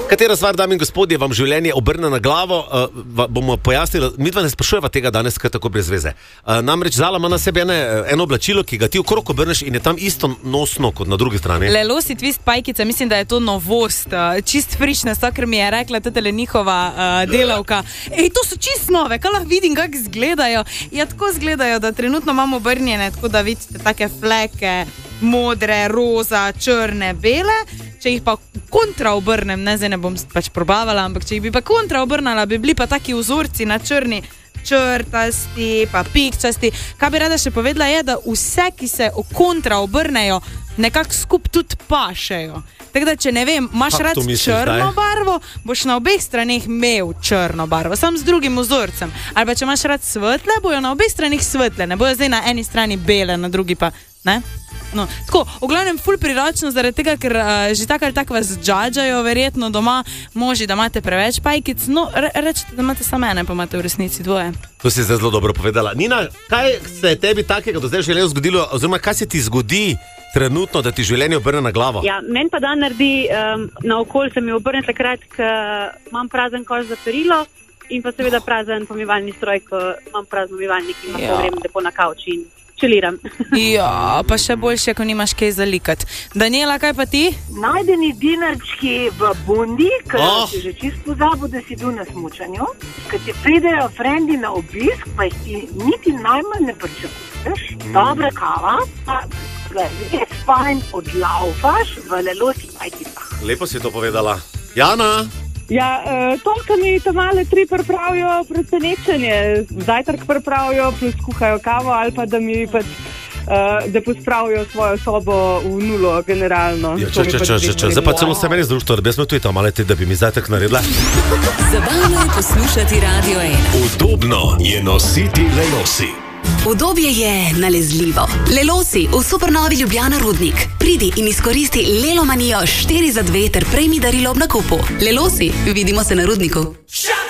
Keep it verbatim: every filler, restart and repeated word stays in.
Katera stvar, dame in gospodje, vam življenje obrne na glavo, uh, bomo pojasnili. Mi dva ne sprašujeva tega danes, kaj tako brez veze. Uh, namreč Zala ima na sebi ene, eno oblačilo, ki ga ti okrog obrneš in je tam isto nosno kot na drugi strani. Lelosi twist pajkica, mislim, da je to novost, uh, čist frišna sto, ker mi je rekla tale njihova uh, delavka. Ej, to so čist nove, kaj lahko vidim, kako izgledajo. Ja, tako izgledajo, da trenutno imamo obrnjene, tako da vidite take fleke, modre, roza, črne, bele. Če jih pa kontra obrnem, ne, zdaj ne bom pač probavala, ampak če jih bi pa kontra obrnala, bi bili pa taki vzorci na črni, črtasti, pa pikčasti. Kaj bi rada še povedala je, da vse, ki se kontra obrnejo, nekako skup tudi pašejo. Tako da, če ne vem, imaš rad črno barvo, boš na obeh straneh imel črno barvo, sam z drugim vzorcem. Ali pa če imaš rad svetle, bojo na obeh straneh svetle, ne bojo zdaj na eni strani bele, na drugi pa, ne? No, tako, v glavnem ful priročno, zaradi tega, ker uh, že tako ali tako vas džadžajo, verjetno doma moži, da imate preveč pajkic, no, re, rečete, da imate samo ene, pa imate v resnici dvoje. To si zdaj zelo dobro povedala. Nina, kaj se je tebi takega do zdaj želelo zgodilo, oziroma kaj se ti zgodi trenutno, da ti življenje obrne na glavo? Ja, meni pa dan naredi, um, na okolj se mi obrne takrat, ko imam prazen koš za perilo in pa seveda prazen pomivalni stroj, ko imam prazen pomivalnik in lahko grem lepo na kavč in čeliram. Ja, pa še boljše, ko nimaš kaj zalikati. Daniela, kaj pa ti? Najdeni dinarčki v bundi, ker Oh. si že čisto pozabil, da si bil na smučanju. Ker ti pridejo frendi na obisk, pa jih ti niti najmanj ne pričakuješ. Dobra kava, pa res fajn odlaufaš v Lelosi pajkicah. Lepo si to povedala. Jana? Ja, uh, to, kar mi tam male tri pripravijo presenečenje. Zajtrk pripravijo, plus kuhajo kavo ali pa da mi pač, uh, da pospravijo svojo sobo v nulo generalno. Ja, če, če, če, če, če. Zdaj pa celo se meni združito, da bi smo tudi tam, ali te, da bi mi zajtrk naredila. Zabavno je poslušati Radio ena. Udobno je nositi Lelosi. Udobje je nalezljivo. Lelosi v supernovi Ljubljana Rudnik. Pridi in izkoristi Lelomanijo štiri za dve ter prejmi darilo ob nakupu. Lelosi, vidimo se na Rudniku.